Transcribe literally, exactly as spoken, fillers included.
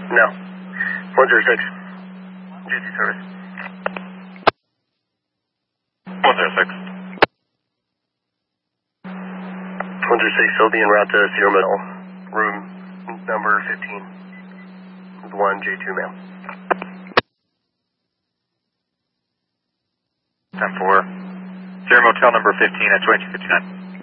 No. one zero six. J T service. one zero six. one zero six, he'll be en route to Cedar Middle. Room number fifteen. one J two, ma'am. ten four. Zero Motel number fifteen at twenty-two fifty-nine.